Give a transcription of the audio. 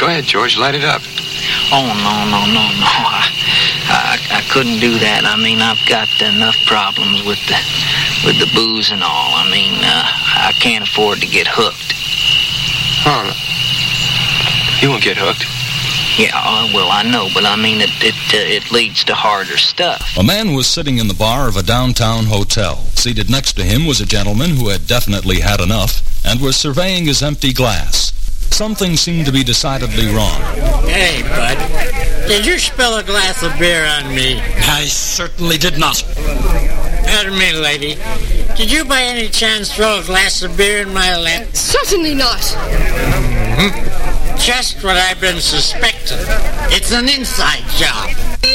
ahead, George. Light it up. Oh, no. I couldn't do that. I mean, I've got enough problems with the booze and all. I mean, I can't afford to get hooked. Oh, you won't get hooked. Yeah, well, I know, but I mean, it leads to harder stuff. A man was sitting in the bar of a downtown hotel. Seated next to him was a gentleman who had definitely had enough and was surveying his empty glass. Something seemed to be decidedly wrong. Hey, bud, did you spill a glass of beer on me? I certainly did not. Pardon me, lady. Did you by any chance throw a glass of beer in my lap? Certainly not. Just what I've been suspecting. It's an inside job.